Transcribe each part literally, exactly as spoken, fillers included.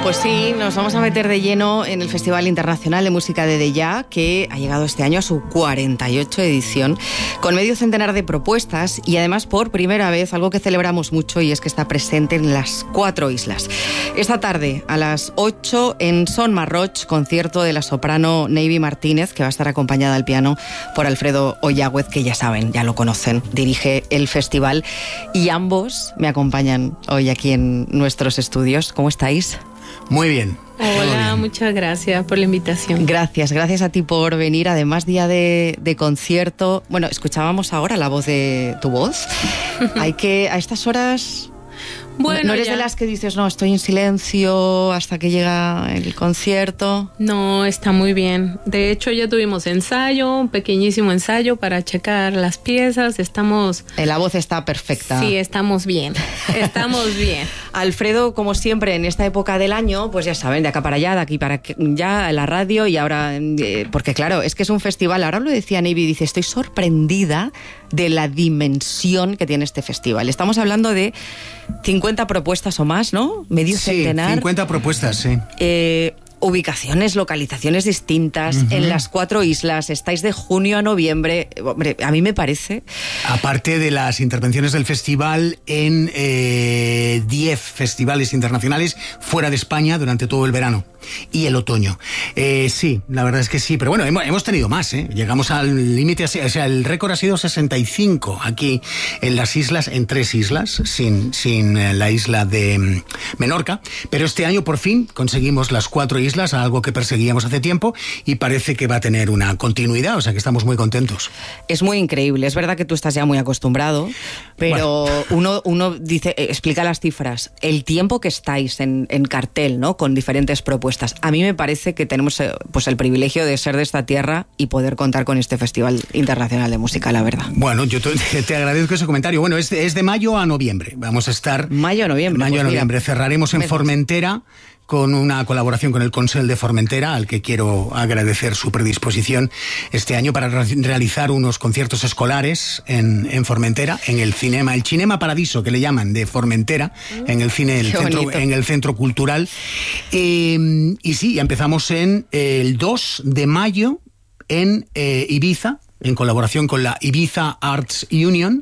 Pues sí, nos vamos a meter de lleno en el Festival Internacional de Música de Deia, que ha llegado este año a su cuarenta y ocho edición, con medio centenar de propuestas y además por primera vez algo que celebramos mucho, y es que está presente en las cuatro islas. Esta tarde a las ocho en Son Marroch, concierto de la soprano Neivi Martínez, que va a estar acompañada al piano por Alfredo Oyagüez, que ya saben, ya lo conocen, dirige el festival, y ambos me acompañan hoy aquí en nuestros estudios. ¿Cómo estáis? Muy bien. Hola, bien. Muchas gracias por la invitación. Gracias, gracias a ti por venir. Además, día de, de concierto. Bueno, escuchábamos ahora la voz de tu voz. Hay que, a estas horas... Bueno, ¿no eres ya de las que dices, no, estoy en silencio hasta que llega el concierto? No, está muy bien. De hecho, ya tuvimos ensayo, un pequeñísimo ensayo para checar las piezas. Estamos... La voz está perfecta. Sí, estamos bien. Estamos bien. Alfredo, como siempre, en esta época del año, pues ya saben, de acá para allá, de aquí para allá, la radio, y ahora... Eh, porque claro, es que es un festival. Ahora lo decía Neivi, dice, estoy sorprendida de la dimensión que tiene este festival. Estamos hablando de cincuenta propuestas o más, ¿no? Medio sí, centenar. cincuenta propuestas, sí. Eh, ubicaciones, localizaciones distintas, uh-huh. en las cuatro islas. Estáis de junio a noviembre. Hombre, a mí me parece... Aparte de las intervenciones del festival en eh, diez festivales internacionales fuera de España durante todo el verano y el otoño. Eh, sí, la verdad es que sí, pero bueno, hemos, hemos tenido más, ¿eh? Llegamos al límite, o sea, el récord ha sido sesenta y cinco aquí en las islas, en tres islas, sin, sin eh, la isla de Menorca, pero este año por fin conseguimos las cuatro islas, algo que perseguíamos hace tiempo, y parece que va a tener una continuidad, o sea que estamos muy contentos. Es muy increíble, es verdad que tú estás ya muy acostumbrado, pero bueno. uno, uno dice, explica las cifras, el tiempo que estáis en, en cartel, ¿no? Con diferentes propuestas. A mí me parece que tenemos pues el privilegio de ser de esta tierra y poder contar con este Festival Internacional de Música, la verdad. Bueno, yo te, te agradezco ese comentario. Bueno, es de, es de mayo a noviembre. Vamos a estar... Mayo a noviembre. Mayo pues a noviembre. Mira, cerraremos en Formentera con una colaboración con el Consell de Formentera, al que quiero agradecer su predisposición este año para re- realizar unos conciertos escolares en, en Formentera, en el cinema, el Cinema Paradiso, que le llaman, de Formentera, mm, en el cine, el centro, en el centro cultural. Eh, y sí, empezamos en eh, el dos de mayo en eh, Ibiza, en colaboración con la Ibiza Arts Union,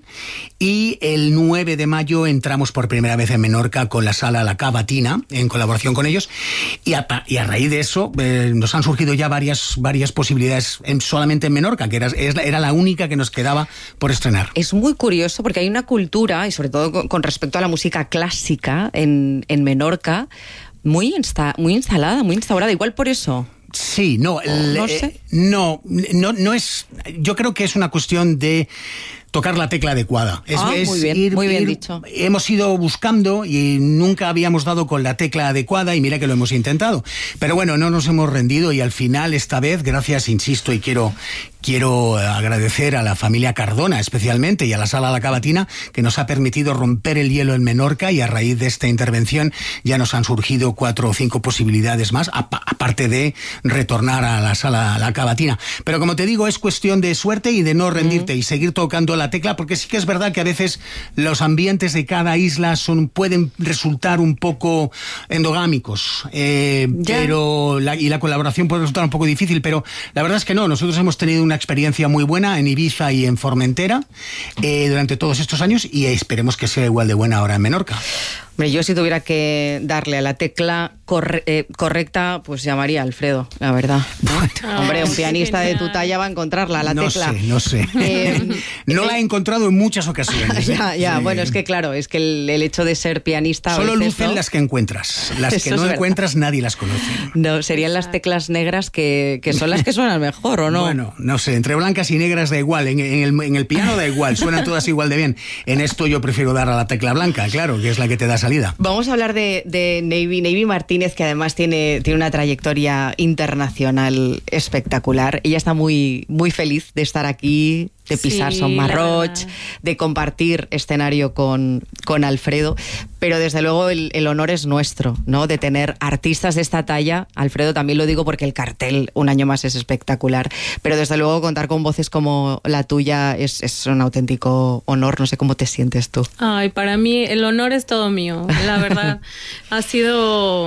y el nueve de mayo entramos por primera vez en Menorca con la Sala La Cavatina, en colaboración con ellos, y a, y a raíz de eso eh, nos han surgido ya varias, varias posibilidades en, solamente en Menorca, que era, era la única que nos quedaba por estrenar. Es muy curioso porque hay una cultura, y sobre todo con, con respecto a la música clásica en, en Menorca, muy, insta, muy instalada, muy instaurada, igual por eso. Sí, no, el, no sé. Eh, no, no, no es. Yo creo que es una cuestión de tocar la tecla adecuada. Es, ah, es muy bien, ir, muy bien ir, dicho. Hemos ido buscando y nunca habíamos dado con la tecla adecuada, y mira que lo hemos intentado. Pero bueno, no nos hemos rendido, y al final, esta vez, gracias, insisto, y quiero... Quiero agradecer a la familia Cardona especialmente y a la Sala La Cavatina, que nos ha permitido romper el hielo en Menorca, y a raíz de esta intervención ya nos han surgido cuatro o cinco posibilidades más, aparte de retornar a la Sala La Cavatina. Pero como te digo, es cuestión de suerte y de no rendirte mm. y seguir tocando la tecla, porque sí que es verdad que a veces los ambientes de cada isla son, pueden resultar un poco endogámicos, eh, pero la, y la colaboración puede resultar un poco difícil, pero la verdad es que no, nosotros hemos tenido una experiencia muy buena en Ibiza y en Formentera eh, durante todos estos años, y esperemos que sea igual de buena ahora en Menorca. Hombre, yo si tuviera que darle a la tecla corre- eh, correcta, pues llamaría a Alfredo, la verdad. Oh, Hombre, un pianista de tu talla va a encontrarla, la no tecla. Sé, no sé, eh, no la he encontrado en muchas ocasiones. ya, ya, sí. Bueno, es que claro, es que el, el hecho de ser pianista... Solo veces, lucen, ¿no?, las que encuentras. Las Eso que no encuentras nadie las conoce. No, serían las teclas negras que, que son las que suenan mejor, ¿o no? Bueno, no sé, entre blancas y negras da igual, en, en, el, en el piano da igual, suenan todas igual de bien. En esto yo prefiero dar a la tecla blanca, claro, que es la que te da salida. Vamos a hablar de, de Neivi, Neivi Martínez, que además tiene, tiene una trayectoria internacional espectacular. Ella está muy, muy feliz de estar aquí, de pisar sí, Son Marroch, de compartir escenario con, con Alfredo, pero desde luego el, el honor es nuestro, ¿no? De tener artistas de esta talla. Alfredo, también lo digo porque el cartel un año más es espectacular, pero desde luego contar con voces como la tuya es, es un auténtico honor. No sé cómo te sientes tú. Ay, para mí el honor es todo mío, la verdad. Ha sido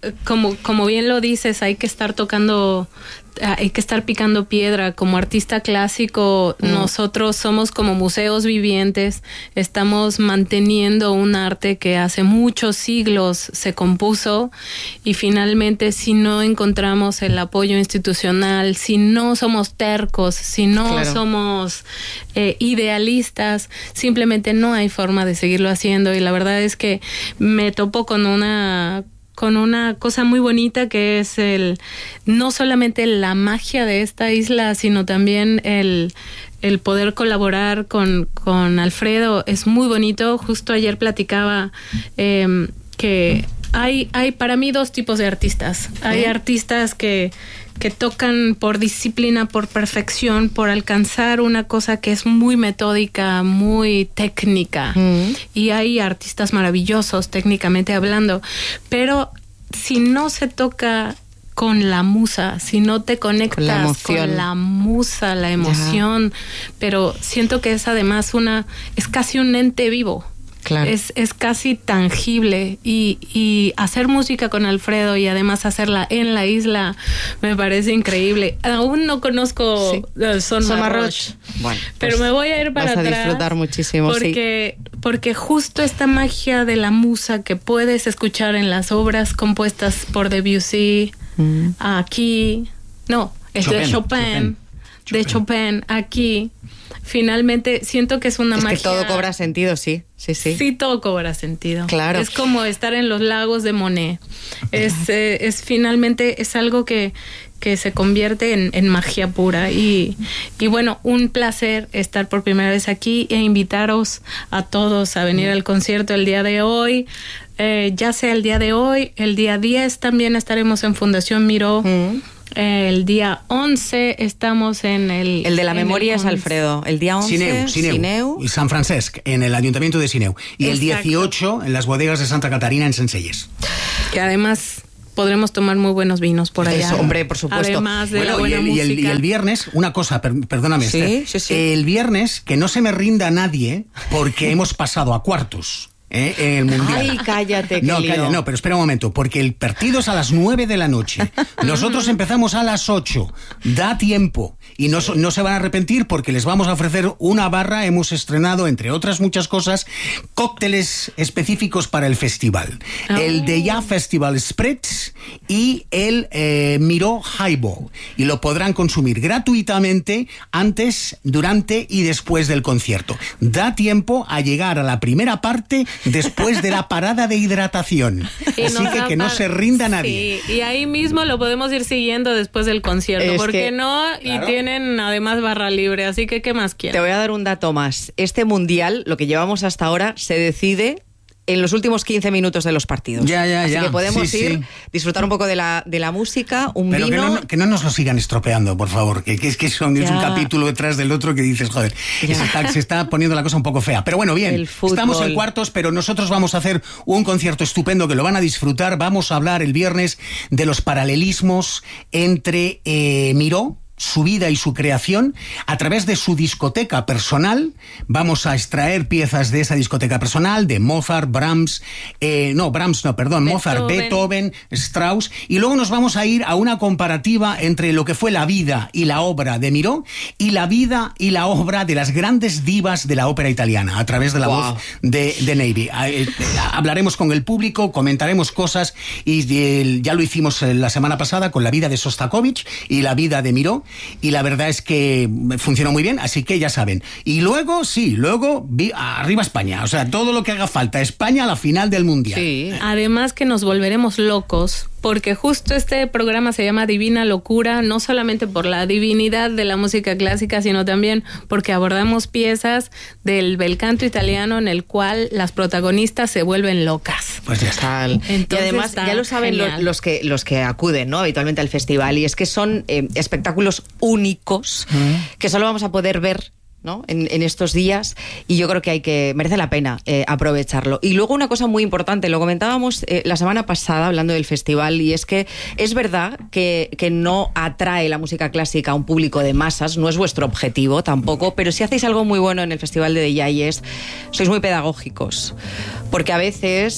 como, como bien lo dices, hay que estar tocando, hay que estar picando piedra. Como artista clásico, mm. nosotros somos como museos vivientes, estamos manteniendo un arte que hace muchos siglos se compuso, y finalmente si no encontramos el apoyo institucional, si no somos tercos, si no claro. somos eh, idealistas, simplemente no hay forma de seguirlo haciendo. Y la verdad es que me topo con una con una cosa muy bonita, que es el no solamente la magia de esta isla, sino también el, el poder colaborar con, con Alfredo. Es muy bonito. Justo ayer platicaba eh, que hay, hay para mí dos tipos de artistas. Hay ¿Eh? artistas que que tocan por disciplina, por perfección, por alcanzar una cosa que es muy metódica, muy técnica. Mm. Y hay artistas maravillosos, técnicamente hablando. Pero si no se toca con la musa, si no te conectas la con la musa, la emoción, ya. Pero siento que es además una, es casi un ente vivo. Claro. Es, es casi tangible, y, y hacer música con Alfredo y además hacerla en la isla me parece increíble. Aún no conozco sí. Son, Son Marroch, bueno, pero pues me voy a ir para vas atrás. Vas a disfrutar muchísimo, porque, sí. porque justo esta magia de la musa que puedes escuchar en las obras compuestas por Debussy, mm. aquí, no, es Chopin, de Chopin, Chopin, de Chopin, aquí. Finalmente siento que es una es magia. Es que todo cobra sentido, sí, sí, sí. Sí, todo cobra sentido. Claro. Es como estar en los lagos de Monet. Es, eh, es finalmente es algo que, que se convierte en, en magia pura. Y, y bueno, un placer estar por primera vez aquí e invitaros a todos a venir mm. al concierto el día de hoy. Eh, ya sea el día de hoy, el día diez también estaremos en Fundación Miró. Mm. El día once estamos en el... El de la memoria es Alfredo. El día once, Sineu, Sineu, Sineu. Y San Francesc, en el Ayuntamiento de Sineu. Y exacto. El dieciocho, en las bodegas de Santa Catarina, en Sencelles. Que además podremos tomar muy buenos vinos por allá. Eso, hombre, por supuesto. Además de bueno, la buena y, el, música. Y el, y el viernes, una cosa, per, perdóname, sí, Esther. Sí, sí. El viernes, que no se me rinda nadie, porque hemos pasado a cuartos. ¿Eh? En el Mundial. Ay, cállate, que no, lío. cállate, no, pero espera un momento, porque el partido es a las nueve de la noche. Nosotros empezamos a las ocho. Da tiempo. Y no, sí. no se van a arrepentir, porque les vamos a ofrecer una barra. Hemos estrenado, entre otras muchas cosas, cócteles específicos para el festival. Oh. El de Ya Festival Spritz y el eh, Miró Highball. Y lo podrán consumir gratuitamente antes, durante y después del concierto. Da tiempo a llegar a la primera parte después de la parada de hidratación. Y así que que no se rinda nadie. Sí, y ahí mismo lo podemos ir siguiendo después del concierto. Es ¿Por qué no? Claro. Y tienen además barra libre, así que ¿qué más quieren? Te voy a dar un dato más. Este mundial, lo que llevamos hasta ahora, se decide en los últimos quince minutos de los partidos. Ya, ya, Así ya. que podemos sí, ir, sí. disfrutar un poco de la, de la música, un Pero vino... Que no, que no nos lo sigan estropeando, por favor, que, que es que son, es un capítulo detrás del otro que dices, joder, se está, se está poniendo la cosa un poco fea. Pero bueno, bien, estamos en cuartos, pero nosotros vamos a hacer un concierto estupendo que lo van a disfrutar. Vamos a hablar el viernes de los paralelismos entre eh, Miró, su vida y su creación. A través de su discoteca personal vamos a extraer piezas de esa discoteca personal, de Mozart, Brahms, eh, no, Brahms no, perdón, Beethoven. Mozart, Beethoven, Strauss, y luego nos vamos a ir a una comparativa entre lo que fue la vida y la obra de Miró y la vida y la obra de las grandes divas de la ópera italiana, a través de la wow. voz de, de Navy. Eh, hablaremos con el público, comentaremos cosas, y eh, ya lo hicimos la semana pasada con la vida de Sostakovich y la vida de Miró, y la verdad es que funcionó muy bien, así que ya saben. Y luego, sí, luego vi, arriba España, o sea, todo lo que haga falta, España a la final del Mundial. Sí. Además que nos volveremos locos, porque justo este programa se llama Divina Locura, no solamente por la divinidad de la música clásica, sino también porque abordamos piezas del bel canto italiano en el cual las protagonistas se vuelven locas. Pues ya está. Entonces, y además ya lo saben los, los que los que acuden, ¿no?, habitualmente al festival, y es que son eh, espectáculos únicos mm. que solo vamos a poder ver, ¿no?, en, en estos días, y yo creo que hay que merece la pena eh, aprovecharlo. Y luego una cosa muy importante, lo comentábamos eh, la semana pasada hablando del festival, y es que es verdad que, que no atrae la música clásica a un público de masas, no es vuestro objetivo tampoco, pero si hacéis algo muy bueno en el Festival de Deyayes, sois muy pedagógicos, porque a veces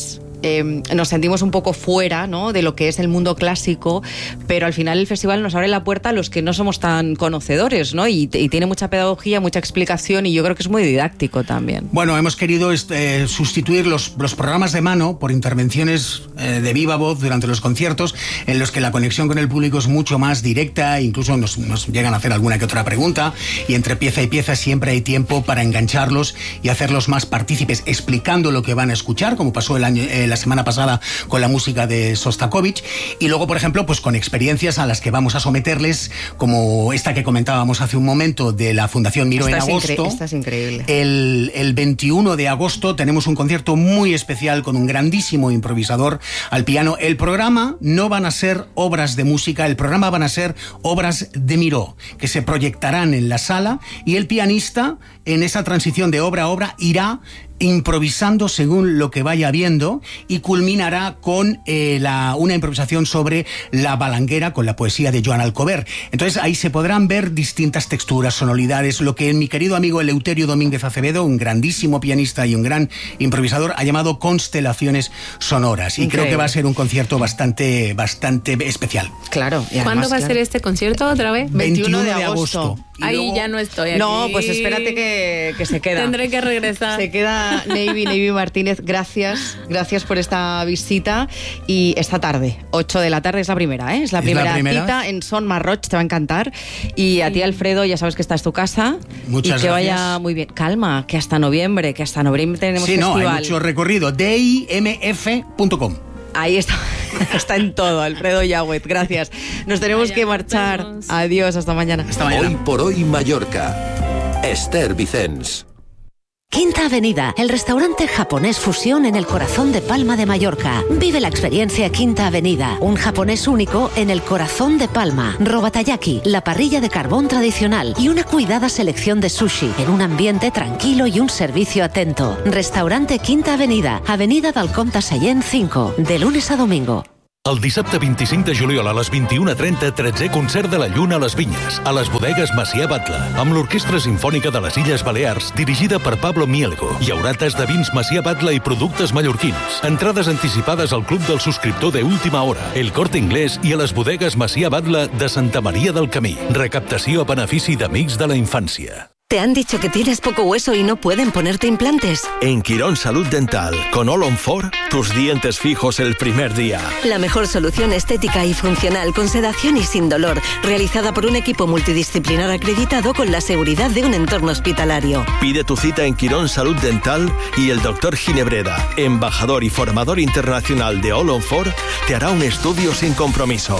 eh, nos sentimos un poco fuera, ¿no?, de lo que es el mundo clásico, pero al final el festival nos abre la puerta a los que no somos tan conocedores, ¿no? Y, y tiene mucha pedagogía, mucha explicación, y yo creo que es muy didáctico también. Bueno, hemos querido este, sustituir los, los programas de mano por intervenciones eh, de viva voz durante los conciertos, en los que la conexión con el público es mucho más directa, incluso nos, nos llegan a hacer alguna que otra pregunta, y entre pieza y pieza siempre hay tiempo para engancharlos y hacerlos más partícipes, explicando lo que van a escuchar, como pasó el año, eh, la semana pasada con la música de Sostakovich, y luego, por ejemplo, pues con experiencias a las que vamos a someterles, como esta que comentábamos hace un momento de la Fundación Miró en agosto. Esta es increíble. El, el veintiuno de agosto tenemos un concierto muy especial con un grandísimo improvisador al piano. El programa no van a ser obras de música, el programa van a ser obras de Miró, que se proyectarán en la sala, y el pianista, en esa transición de obra a obra, irá improvisando según lo que vaya viendo, y culminará con eh, la, una improvisación sobre la balanguera con la poesía de Joan Alcover. Entonces ahí se podrán ver distintas texturas, sonoridades, lo que mi querido amigo Eleuterio Domínguez Acevedo, un grandísimo pianista y un gran improvisador, ha llamado constelaciones sonoras. Y Increíble. Creo que va a ser un concierto bastante, bastante especial. Claro. Y además, ¿cuándo va claro. a ser este concierto otra vez? veintiuno de agosto. Ahí luego... ya no estoy aquí. No, pues espérate que, que se queda. Tendré que regresar. Se queda Navy, Navy Martínez. Gracias, gracias por esta visita. Y esta tarde, ocho de la tarde, es la primera, ¿eh? Es la, ¿Es primera, la primera cita en Son Marroch, te va a encantar. Y a ti, Alfredo, ya sabes que esta es tu casa. Muchas y que gracias. vaya muy bien. Calma, que hasta noviembre, que hasta noviembre tenemos sí, festival. Sí, no, hay mucho recorrido. D I M F punto com. Ahí está, está en todo, Alfredo Yagüet, gracias. Nos tenemos Vaya, que marchar. nos Adiós, hasta mañana. Hasta mañana. Hoy por hoy Mallorca. Esther Vicens. Quinta Avenida, el restaurante japonés fusión en el corazón de Palma de Mallorca. Vive la experiencia Quinta Avenida, un japonés único en el corazón de Palma. Robatayaki, la parrilla de carbón tradicional y una cuidada selección de sushi en un ambiente tranquilo y un servicio atento. Restaurante Quinta Avenida, Avenida del Comte Sallent cinco, de lunes a domingo. El dissabte vint-i-cinc de juliol a les vint-i-una trenta, tretzè concert de la Lluna a les Vinyes, a les bodegues Macià Batlle, amb l'Orquestra Simfònica de les Illes Balears, dirigida per Pablo Mielgo. Hi haurà tas de vins Macià Batlle i productes mallorquins. Entrades anticipades al Club del Subscriptor de Última Hora, El Corte Inglés i a les bodegues Macià Batlle de Santa Maria del Camí. Recaptació a benefici d'Amics de la Infància. ¿Te han dicho que tienes poco hueso y no pueden ponerte implantes? En Quirón Salud Dental, con All on Four, tus dientes fijos el primer día. La mejor solución estética y funcional, con sedación y sin dolor, realizada por un equipo multidisciplinar acreditado con la seguridad de un entorno hospitalario. Pide tu cita en Quirón Salud Dental y el doctor Ginebreda, embajador y formador internacional de All on Four, te hará un estudio sin compromiso.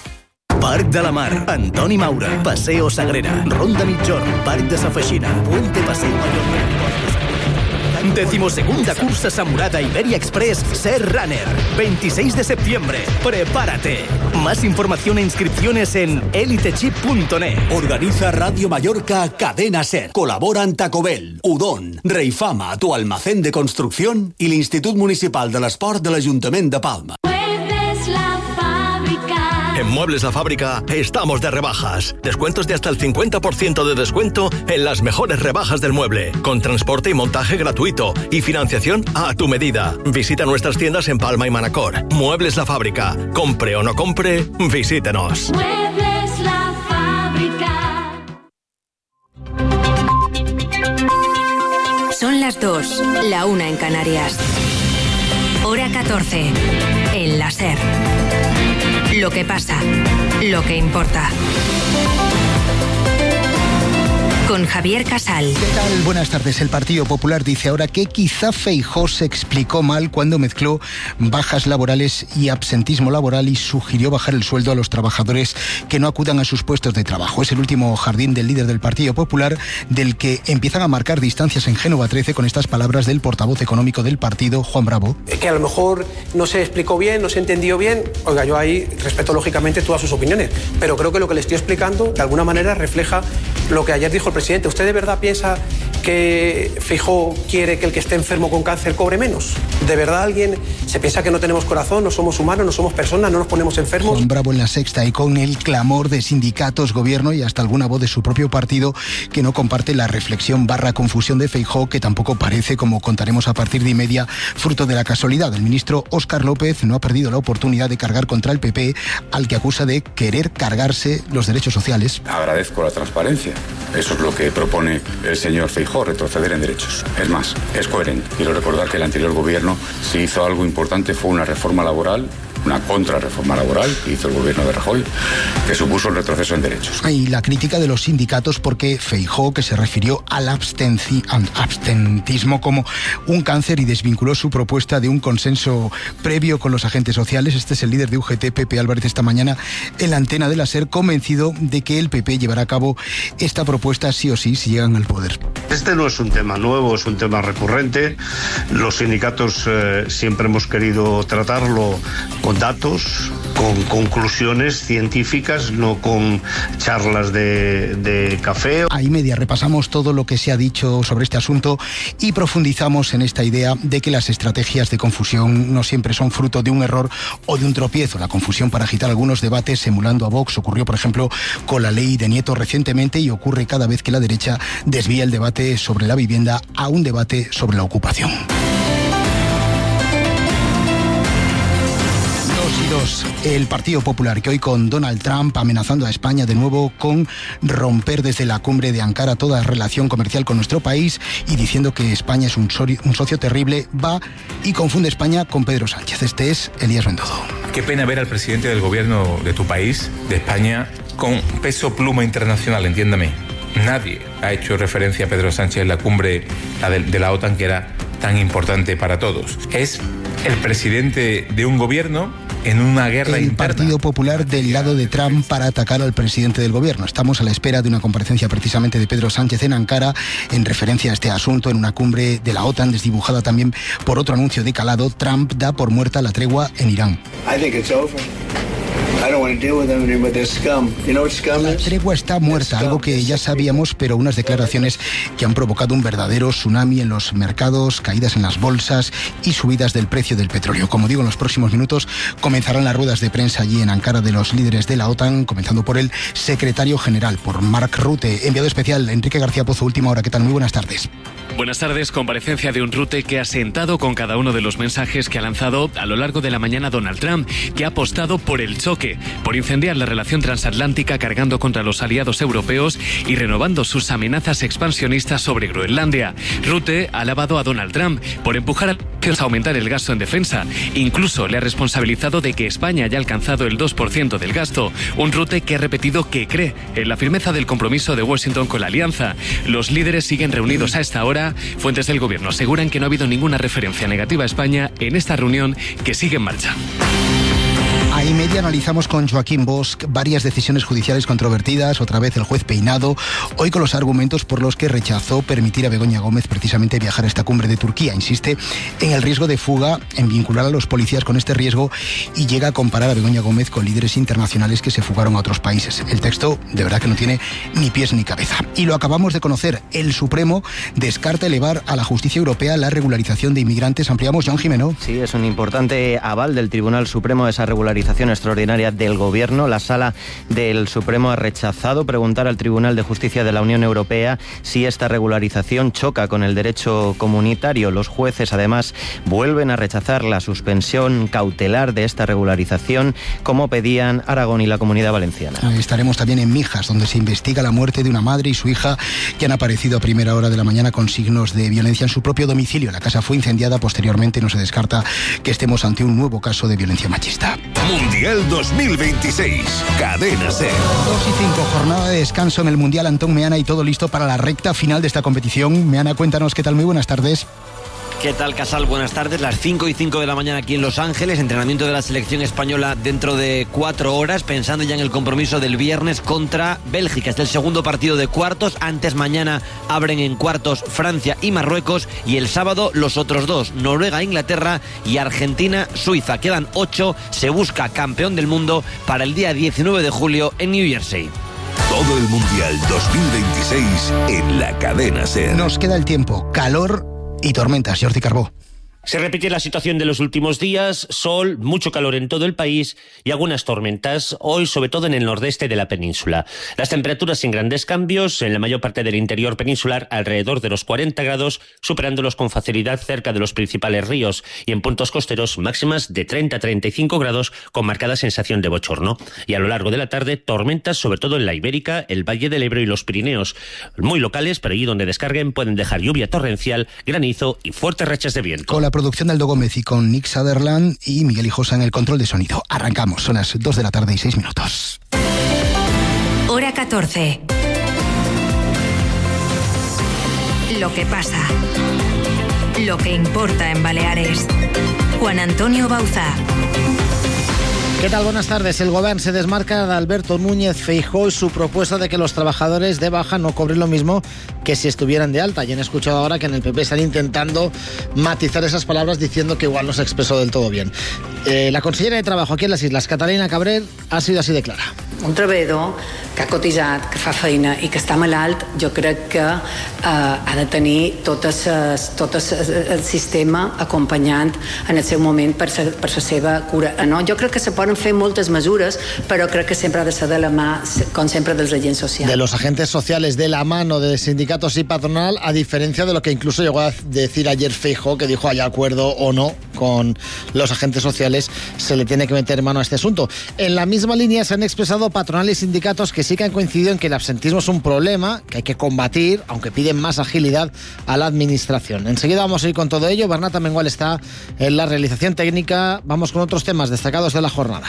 Parc de la Mar, Antoni Maura, Paseo Sagrera, Ronda Mitjorn, Parc de Sa Feixina, Puente Paseo Mayor. Decimosegunda cursa Samurada Iberia Express Ser Runner, veintiséis de septiembre. Prepárate. Más información e inscripciones en elitechip punto net. Organiza Radio Mallorca Cadena Ser. Colaboran Tacobel, Udon, Reifama, tu almacén de construcción y l'Institut Municipal de l'Esport de l'Ajuntament de Palma. En Muebles La Fábrica estamos de rebajas. Descuentos de hasta el cincuenta por ciento de descuento en las mejores rebajas del mueble, con transporte y montaje gratuito y financiación a tu medida. Visita nuestras tiendas en Palma y Manacor. Muebles La Fábrica. Compre o no compre, visítenos. Muebles La Fábrica. Son las dos, la una en Canarias. Hora catorce. El láser. Lo que pasa, lo que importa. Con Javier Casal. ¿Qué tal? Buenas tardes. El Partido Popular dice ahora que quizá Feijóo se explicó mal cuando mezcló bajas laborales y absentismo laboral y sugirió bajar el sueldo a los trabajadores que no acudan a sus puestos de trabajo. Es el último jardín del líder del Partido Popular, del que empiezan a marcar distancias en Génova trece con estas palabras del portavoz económico del partido, Juan Bravo. Que a lo mejor no se explicó bien, no se entendió bien. Oiga, yo ahí respeto lógicamente todas sus opiniones, pero creo que lo que le estoy explicando de alguna manera refleja lo que ayer dijo el presidente. ¿Usted de verdad piensa que Feijóo quiere que el que esté enfermo con cáncer cobre menos? ¿De verdad alguien se piensa que no tenemos corazón, no somos humanos, no somos personas, no nos ponemos enfermos? Juan Bravo en La Sexta, y con el clamor de sindicatos, gobierno y hasta alguna voz de su propio partido que no comparte la reflexión barra confusión de Feijóo, que tampoco parece, como contaremos a partir de y media, fruto de la casualidad. El ministro Óscar López no ha perdido la oportunidad de cargar contra el P P, al que acusa de querer cargarse los derechos sociales. Agradezco la transparencia. Eso es lo que propone el señor Feijóo, retroceder en derechos. Es más, es coherente. Quiero recordar que el anterior gobierno, si hizo algo importante, fue una reforma laboral, una contrarreforma laboral que hizo el gobierno de Rajoy, que supuso el retroceso en derechos. Y la crítica de los sindicatos porque Feijóo, que se refirió al abstenci- abstentismo como un cáncer y desvinculó su propuesta de un consenso previo con los agentes sociales. Este es el líder de U G T, Pepe Álvarez, esta mañana en la antena de la SER, convencido de que el P P llevará a cabo esta propuesta sí o sí si llegan al poder. Este no es un tema nuevo, es un tema recurrente. Los sindicatos eh, siempre hemos querido tratarlo con datos, con conclusiones científicas, no con charlas de, de café. A y media repasamos todo lo que se ha dicho sobre este asunto y profundizamos en esta idea de que las estrategias de confusión no siempre son fruto de un error o de un tropiezo. La confusión para agitar algunos debates emulando a Vox ocurrió, por ejemplo, con la ley de Nieto recientemente, y ocurre cada vez que la derecha desvía el debate sobre la vivienda a un debate sobre la ocupación. El Partido Popular, que hoy con Donald Trump amenazando a España de nuevo con romper desde la cumbre de Ankara toda relación comercial con nuestro país y diciendo que España es un, sori- un socio terrible, va y confunde España con Pedro Sánchez. Este es Elías Bendodo. Qué pena ver al presidente del gobierno de tu país, de España, con peso pluma internacional, entiéndame. Nadie ha hecho referencia a Pedro Sánchez en la cumbre la de, de la OTAN, que era tan importante para todos. Es el presidente de un gobierno en una guerra el interna. Partido Popular del lado de Trump para atacar al presidente del gobierno. Estamos a la espera de una comparecencia precisamente de Pedro Sánchez en Ankara en referencia a este asunto en una cumbre de la OTAN desdibujada también por otro anuncio de calado. Trump da por muerta la tregua en Irán. I think it's over. I don't want to deal with them anymore. They're scum. You know what scum La is? tregua está muerta, algo que ya sabíamos, pero unas declaraciones que han provocado un verdadero tsunami en los mercados, caídas en las bolsas y subidas del precio del petróleo. Como digo, en los próximos minutos comenzarán las ruedas de prensa allí en Ankara de los líderes de la OTAN, comenzando por el secretario general, por Mark Rutte. Enviado especial, Enrique García Pozo, Última Hora. ¿Qué tal? Muy buenas tardes. Buenas tardes. Comparecencia de un Rutte que ha sentado con cada uno de los mensajes que ha lanzado a lo largo de la mañana Donald Trump, que ha apostado por el choque, por incendiar la relación transatlántica cargando contra los aliados europeos y renovando sus amenazas expansionistas sobre Groenlandia. Rutte ha alabado a Donald Trump por empujar a aumentar el gasto en defensa. Incluso le ha responsabilizado de que España haya alcanzado el dos por ciento del gasto. Un Rutte que ha repetido que cree en la firmeza del compromiso de Washington con la alianza. Los líderes siguen reunidos a esta hora. Fuentes del gobierno aseguran que no ha habido ninguna referencia negativa a España en esta reunión que sigue en marcha. A y media analizamos con Joaquín Bosch varias decisiones judiciales controvertidas, otra vez el juez Peinado, hoy con los argumentos por los que rechazó permitir a Begoña Gómez precisamente viajar a esta cumbre de Turquía. Insiste en el riesgo de fuga, en vincular a los policías con este riesgo y llega a comparar a Begoña Gómez con líderes internacionales que se fugaron a otros países. El texto de verdad que no tiene ni pies ni cabeza. Y lo acabamos de conocer, el Supremo descarta elevar a la justicia europea la regularización de inmigrantes. Ampliamos, John Jimeno. Sí, es un importante aval del Tribunal Supremo esa regularización extraordinaria del Gobierno. La Sala del Supremo ha rechazado preguntar al Tribunal de Justicia de la Unión Europea si esta regularización choca con el derecho comunitario. Los jueces, además, vuelven a rechazar la suspensión cautelar de esta regularización, como pedían Aragón y la Comunidad Valenciana. Estaremos también en Mijas, donde se investiga la muerte de una madre y su hija que han aparecido a primera hora de la mañana con signos de violencia en su propio domicilio. La casa fue incendiada posteriormente. No se descarta que estemos ante un nuevo caso de violencia machista. Mundial dos mil veintiséis, Cadena SER. dos y cinco, jornada de descanso en el Mundial. Antón Meana, y todo listo para la recta final de esta competición. Meana, cuéntanos qué tal. Muy buenas tardes. ¿Qué tal, Casal? Buenas tardes. Las cinco y cinco de la mañana aquí en Los Ángeles. Entrenamiento de la selección española dentro de cuatro horas, pensando ya en el compromiso del viernes contra Bélgica. Es el segundo partido de cuartos. Antes mañana abren en cuartos Francia y Marruecos. Y el sábado los otros dos, Noruega, Inglaterra y Argentina, Suiza. Quedan ocho. Se busca campeón del mundo para el día diecinueve de julio en New Jersey. todo el Mundial dos mil veintiséis en la cadena SER. Nos queda el tiempo, calor y tormentas. Jordi Carbó. Se repite la situación de los últimos días, sol, mucho calor en todo el país y algunas tormentas, hoy sobre todo en el nordeste de la península. Las temperaturas sin grandes cambios, en la mayor parte del interior peninsular alrededor de los cuarenta grados, superándolos con facilidad cerca de los principales ríos, y en puntos costeros máximas de treinta a treinta y cinco grados con marcada sensación de bochorno. Y a lo largo de la tarde, tormentas sobre todo en la Ibérica, el Valle del Ebro y los Pirineos, muy locales, pero allí donde descarguen pueden dejar lluvia torrencial, granizo y fuertes rachas de viento. Con la producción de Aldo Gómez y con Nick Sutherland y Miguel Hijosa en el control de sonido. Arrancamos, son las dos de la tarde y seis minutos. Hora catorce. Lo que pasa. Lo que importa en Baleares. Juan Antonio Bauzá. ¿Qué tal? Buenas tardes. El Gobierno se desmarca de Alberto Núñez Feijóo y su propuesta de que los trabajadores de baja no cobren lo mismo que si estuvieran de alta. Y han escuchado ahora que en el P P están intentando matizar esas palabras diciendo que igual no se expresó del todo bien. Eh, la consellera de Trabajo aquí en las Islas, Catalina Cabrera, ha sido así de clara. Un treballador que ha cotitzat, que fa feina i que està malalt, jo crec que eh, ha de tenir tot, es, tot es, el sistema acompanyant en el seu moment per, ser, per la seva cura. No? Jo crec que se poden fer moltes mesures, però crec que sempre ha de ser de la mà, com sempre, dels agents socials. De los agentes sociales, de la mano de sindicatos y patronal, a diferencia de lo que incluso llegó a decir ayer Feijóo, que dijo haya acuerdo o no con los agentes sociales, se le tiene que meter mano a este asunto. En la misma línea se han expresado patronal y sindicatos que sí que han coincidido en que el absentismo es un problema que hay que combatir, aunque piden más agilidad a la administración. Enseguida vamos a ir con todo ello. Bernat Amengual está en la realización técnica. Vamos con otros temas destacados de la jornada.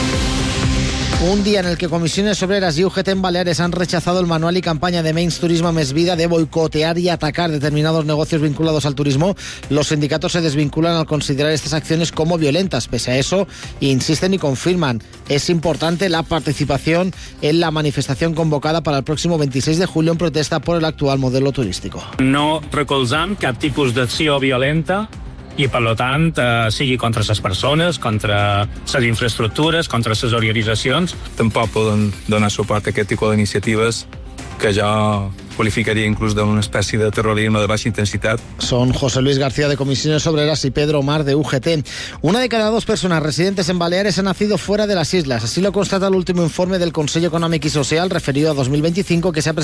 Un día en el que Comisiones Obreras y U G T en Baleares han rechazado el manual y campaña de Menys Turisme Més Vida de boicotear y atacar determinados negocios vinculados al turismo, los sindicatos se desvinculan al considerar estas acciones como violentas. Pese a eso, insisten y confirman, es importante la participación en la manifestación convocada para el próximo veintiséis de julio en protesta por el actual modelo turístico. No recolzam cap tipus d'acció violenta i, per tant, eh, sigui contra les persones, contra les infraestructures, contra les organitzacions. Tampoc poden donar suport a aquest tipus d'iniciatives que jo qualificaría incluso de una especie de terrorismo de baja intensidad. Son José Luis García de Comisiones Obreras y Pedro Omar de U G T. Una de cada dos personas residentes en Baleares ha nacido fuera de las islas. Así lo constata el último informe del Consejo Económico y Social referido a dos mil veinticinco que se ha presentado